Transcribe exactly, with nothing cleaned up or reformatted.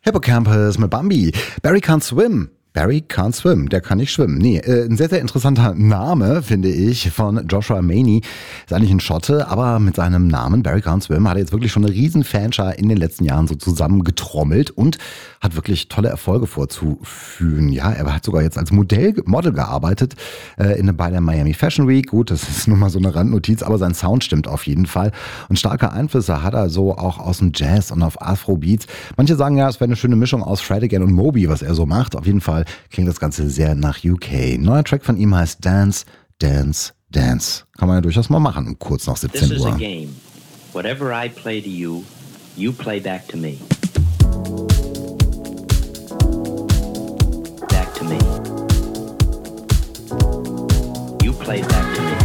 Hippocampus mit Bambi. Barry Can't Swim. Barry Can't Swim, der kann nicht schwimmen. Nee, äh, ein sehr, sehr interessanter Name, finde ich, von Joshua Maney. Ist eigentlich ein Schotte, aber mit seinem Namen Barry Can't Swim hat er jetzt wirklich schon eine riesen Fanschar in den letzten Jahren so zusammengetrommelt und hat wirklich tolle Erfolge vorzuführen. Ja, er hat sogar jetzt als Modell, Model gearbeitet äh, in, bei der Miami Fashion Week. Gut, das ist nur mal so eine Randnotiz, aber sein Sound stimmt auf jeden Fall. Und starke Einflüsse hat er so auch aus dem Jazz und auf Afrobeats. Manche sagen ja, es wäre eine schöne Mischung aus Fred Again und Moby, was er so macht. Auf jeden Fall klingt das Ganze sehr nach U K. Neuer Track von ihm heißt Dance, Dance, Dance. Kann man ja durchaus mal machen, kurz nach siebzehn Uhr. This is a game. Whatever I play to you, you play back to me. Back to me. You play back to me.